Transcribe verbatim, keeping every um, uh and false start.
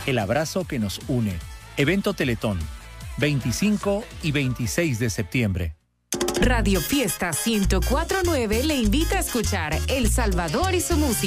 el abrazo que nos une. Evento Teletón, veinticinco y veintiséis de septiembre. Radio Fiesta ciento cuatro punto nueve le invita a escuchar El Salvador y su música.